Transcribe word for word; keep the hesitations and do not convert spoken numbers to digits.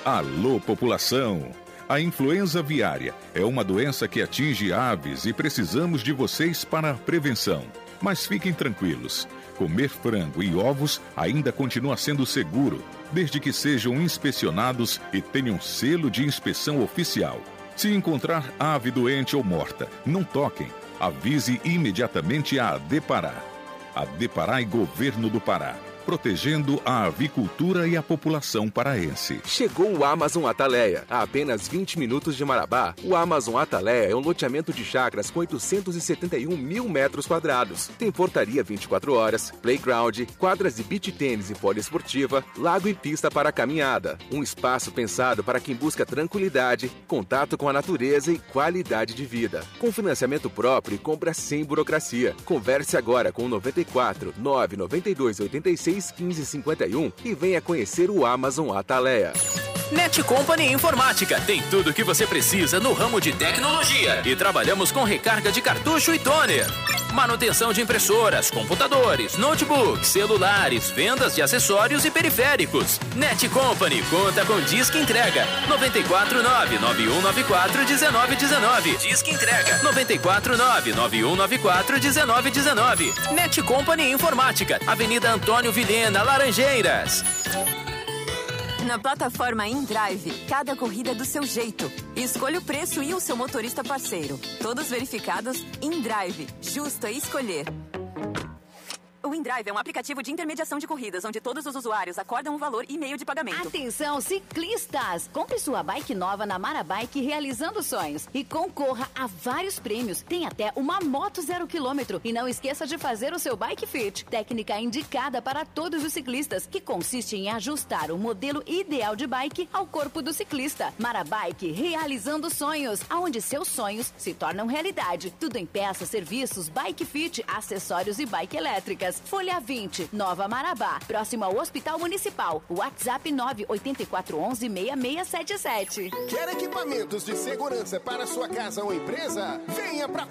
Alô, população! A influenza aviária é uma doença que atinge aves e precisamos de vocês para a prevenção. Mas fiquem tranquilos, comer frango e ovos ainda continua sendo seguro, desde que sejam inspecionados e tenham selo de inspeção oficial. Se encontrar ave doente ou morta, não toquem. Avise imediatamente a Adepará. Adepará e Governo do Pará, protegendo a avicultura e a população paraense. Chegou o Amazon Ataleia. A apenas vinte minutos de Marabá, o Amazon Ataleia é um loteamento de chácaras com oitocentos e setenta e um mil metros quadrados. Tem portaria vinte e quatro horas, playground, quadras de beach tênis e poliesportiva, lago e pista para caminhada. Um espaço pensado para quem busca tranquilidade, contato com a natureza e qualidade de vida. Com financiamento próprio e compra sem burocracia. Converse agora com o noventa e quatro, nove noventa e dois, oitenta e seis, quinze, cinquenta e um e venha conhecer o Amazon Ataleia. Net Company Informática tem tudo o que você precisa no ramo de tecnologia e trabalhamos com recarga de cartucho e toner. Manutenção de impressoras, computadores, notebooks, celulares, vendas de acessórios e periféricos. Net Company conta com Disque Entrega nove quatro nove, nove um nove quatro, um nove um nove. Disque Entrega nove quatro nove, nove um nove quatro, um nove um nove. Net Company Informática, Avenida Antônio Vilhena, Laranjeiras. Na plataforma InDrive, cada corrida é do seu jeito. Escolha o preço e o seu motorista parceiro. Todos verificados, InDrive. Justo é escolher. O InDrive é um aplicativo de intermediação de corridas, onde todos os usuários acordam um valor e meio de pagamento. Atenção, ciclistas! Compre sua bike nova na Marabike realizando sonhos e concorra a vários prêmios. Tem até uma moto zero quilômetro. E não esqueça de fazer o seu Bike Fit, técnica indicada para todos os ciclistas, que consiste em ajustar o modelo ideal de bike ao corpo do ciclista. Marabike realizando sonhos, aonde seus sonhos se tornam realidade. Tudo em peças, serviços, Bike Fit, acessórios e bike elétricas. Folha vinte, Nova Marabá, próximo ao Hospital Municipal. WhatsApp nove oito quatro um um, seis seis sete sete. Quer equipamentos de segurança para sua casa ou empresa? Venha pra